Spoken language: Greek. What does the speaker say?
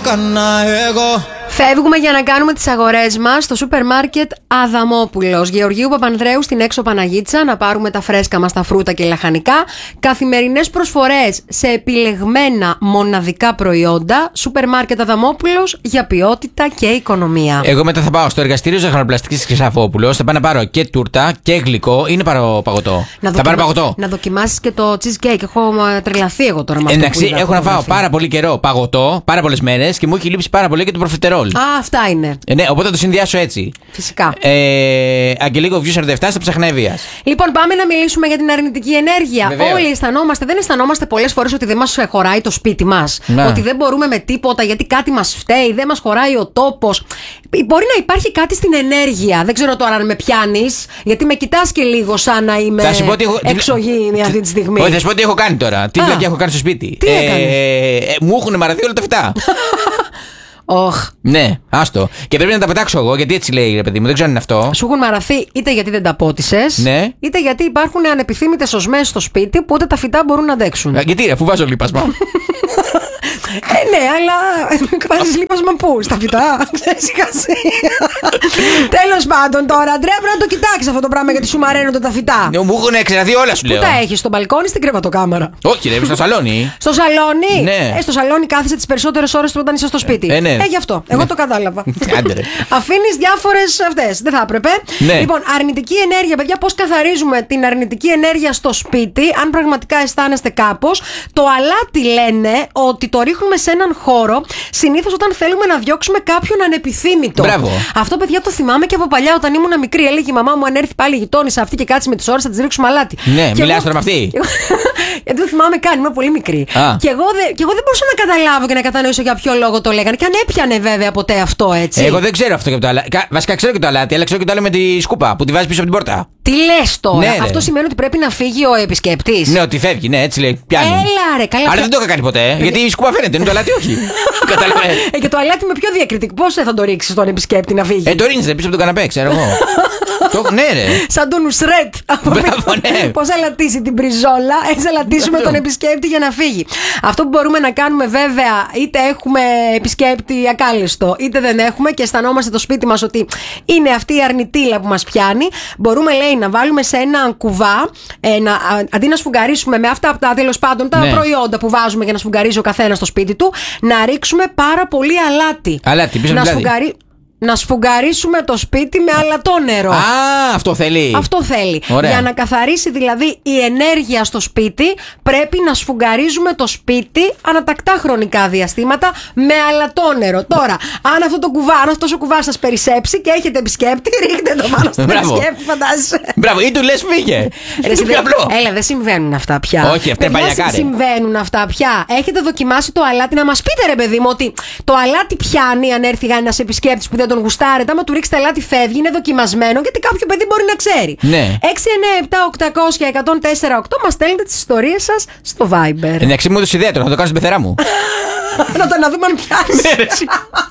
έκανα εγώ. Φεύγουμε για να κάνουμε τις αγορές μας στο σούπερ μάρκετ Αδαμόπουλος. Γεωργίου Παπανδρέου στην έξω Παναγίτσα, να πάρουμε τα φρέσκα μας, τα φρούτα και λαχανικά. Καθημερινές προσφορές σε επιλεγμένα μοναδικά προϊόντα. Σούπερ μάρκετ Αδαμόπουλος για ποιότητα και οικονομία. Εγώ μετά θα πάω στο εργαστήριο ζαχαροπλαστικής Χρυσαφόπουλος. Θα πάω να πάρω και τούρτα και γλυκό. Είναι πάρω παγωτό. Θα πάρω παγωτό. Να δοκιμάσεις και το cheesecake. Έχω τρελαθεί εγώ τώρα με αυτό. Εντάξει, έχω να φάω πάρα πολύ καιρό παγωτό, πάρα πολλές μέρες και μου έχει λείψει πάρα πολύ και το προφιτερόλ. Α, αυτά είναι. Ναι, οπότε θα το συνδυάσω έτσι. Φυσικά. Αγγελίκο View 47 στα Ψαχνεύειας. Λοιπόν, πάμε να μιλήσουμε για την αρνητική ενέργεια. Βεβαίως. Όλοι δεν αισθανόμαστε πολλές φορές ότι δεν μας χωράει το σπίτι μας. Ότι δεν μπορούμε με τίποτα γιατί κάτι μας φταίει, δεν μας χωράει ο τόπος. Μπορεί να υπάρχει κάτι στην ενέργεια. Δεν ξέρω τώρα αν με πιάνεις, γιατί με κοιτάς και λίγο σαν να είμαι εξωγήινη αυτή τη στιγμή. Όχι, θα σου πω τι έχω κάνει τώρα. Τι βλακιά έχω κάνει στο σπίτι. Τι έκανες? Μου έχουν μαραθεί όλα τα φυτά. Ναι, άστο. Και πρέπει να τα πετάξω εγώ, γιατί έτσι λέει ρε παιδί μου, δεν ξέρω αν είναι αυτό. Σου έχουν μαραθεί είτε γιατί δεν τα πότισες, ναι, είτε γιατί υπάρχουν ανεπιθύμητες οσμές στο σπίτι που ούτε τα φυτά μπορούν να αντέξουν. Γιατί, αφού βάζω λίπασμα. Ναι, αλλά βάζεις λίπασμα πού, στα φυτά. Τέλος πάντων τώρα, Αντρέα, πρέπει να το κοιτάξεις αυτό το πράγμα γιατί σου μαραίνονται τα φυτά. Μου έχουν εξαιρεθεί όλα σου λέω. Πού τα έχεις, στο μπαλκόνι, στην κρεβατοκάμαρα? Όχι, ρε, στο σαλόνι. Στο σαλόνι? Ναι. Στο σαλόνι κάθεσαι τις περισσότερες ώρες όταν είσαι στο σπίτι. Ναι. Γι' αυτό. Εγώ το κατάλαβα. Άντε. Αφήνεις διάφορες αυτές. Δεν θα έπρεπε. Ναι. Λοιπόν, αρνητική ενέργεια, παιδιά, πώς καθαρίζουμε την αρνητική ενέργεια στο σπίτι, αν πραγματικά αισθάνεστε κάπως. Το αλάτι λένε ότι το ρίχνουμε σε έναν χώρο, συνήθως όταν θέλουμε να διώξουμε κάποιον ανεπιθύμητο. Μπράβο. Αυτό, παιδιά, το θυμάμαι και από παλιά όταν ήμουν μικρή. Έλεγε η μαμά μου, αν έρθει πάλι η γειτόνισσα αυτή και κάτσει με τις ώρες, θα της ρίξουμε αλάτι. Ναι, μιλάς τώρα με αυτή. Γιατί το θυμάμαι καν, είμαι πολύ μικρή. Και εγώ δεν μπορούσα να καταλάβω και να κατανοήσω για ποιο λόγο το λέγανε. Και αν έπιανε βέβαια ποτέ αυτό, έτσι. Εγώ δεν ξέρω αυτό και το αλάτι. Βασικά ξέρω και το αλάτι, αλλά ξέρω και το άλλο με τη σκούπα που τη βάζει πίσω από την πόρτα. Τι λες τώρα? Ναι, αυτό σημαίνει ότι πρέπει να φύγει ο επισκέπτης. Ναι, ότι φεύγει, ναι, έτσι λέει. Πιάνει. Έλα, ρε, καλά. Αλλά δεν το είχα κάνει ποτέ. Γιατί η σκούπα φαίνεται, είναι το αλάτι, όχι. Καταλαβαίνω. Και το αλάτι με πιο διακριτικό. Πώς θα το ρίξει στον επισκέπτη να φύγει? Το ρίνιζε πίσω από τον καναπέ, ξέρω εγώ. Ναι, ρε. Σαν τον Ουσρέτ. Μπράβο, ναι. Πώς αλατίσει την μπριζόλα, έτσι αλατίσουμε τον επισκέπτη για να φύγει. Αυτό που μπορούμε να κάνουμε βέβαια, είτε έχουμε επισκέπτη ακάλεστο, είτε δεν έχουμε και αισθανόμαστε το σπίτι μας ότι είναι αυτή η αρνητήλα που μας πιάνει, μπορούμε, λέει, να βάλουμε σε ένα κουβά, αντί να σφουγγαρίσουμε με αυτά τα τέλος πάντων τα προϊόντα που βάζουμε για να σφουγγαρίζει ο καθένας στο σπίτι του, να ρίξουμε πάρα πολύ αλάτι. Αλάτι, πίσω από την να σφουγγαρίσουμε το σπίτι με αλατό νερό. Α, αυτό θέλει. Αυτό θέλει. Ωραία. Για να καθαρίσει δηλαδή η ενέργεια στο σπίτι, πρέπει να σφουγγαρίζουμε το σπίτι ανατακτά χρονικά διαστήματα με αλατό νερό. Τώρα, αν αυτός ο κουβάς σας περισσέψει και έχετε επισκέπτη, ρίχνετε το πάνω στον επισκέπτη, φαντάζεσαι. Μπράβο, ή του λες φύγε. Έλα, δεν συμβαίνουν αυτά πια. Όχι, αυτά είναι παλιακά. Δεν συμβαίνουν αυτά πια. Έχετε δοκιμάσει το αλάτι? Να μας πείτε, ρε παιδί μου, ότι το αλάτι πιάνει αν έρθει ένας επισκέπτης που δεν τον γουστάρετε. Άμα του ρίξετε αλάτι, φεύγει, είναι δοκιμασμένο, γιατί κάποιο παιδί μπορεί να ξέρει. Ναι. 697-800-1048 μας στέλνετε τις ιστορίες σας στο Viber. Εντάξει, μου έδωσε ιδέα τώρα, θα το κάνω στην πεθερά μου. Να δούμε αν πιάσει.